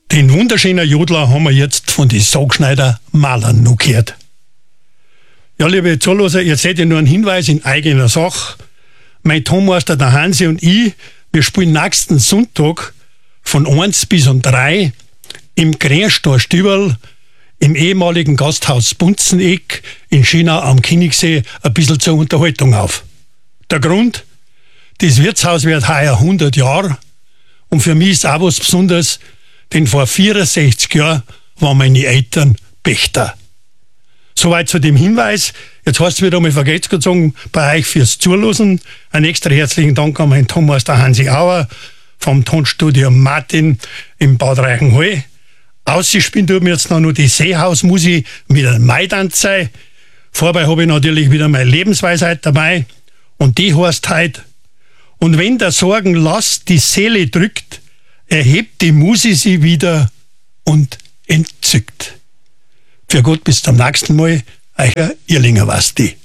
Den wunderschönen Jodler haben wir jetzt von den Sagschneider Malern noch gehört. Ja, liebe Zuhörer, jetzt hätte ich nur einen Hinweis in eigener Sache. Mein Tonmeister, der Hansi und ich, wir spielen nächsten Sonntag von 1 bis um 3 im Grenzstor-Stüberl im ehemaligen Gasthaus Bunzeneck in Schönau am Königssee ein bisschen zur Unterhaltung auf. Der Grund? Das Wirtshaus wird heuer 100 Jahre und für mich ist auch was Besonderes, denn vor 64 Jahren waren meine Eltern Pächter. Soweit zu dem Hinweis. Jetzt heißt es wieder einmal vergessen bei euch fürs Zuhören. Ein extra herzlichen Dank an meinen Tonmeister Hansi Auer vom Tonstudio Martin im Bad Reichenhall. Ausgespielt tut mir jetzt noch die Seehausmusik mit einem Maidanzei. Vorbei habe ich natürlich wieder meine Lebensweisheit dabei. Und die heißt heute: Und wenn der Sorgenlast die Seele drückt, erhebt die Musi sie wieder und entzückt. Für Gott bis zum nächsten Mal, euer Irlinger Wasti.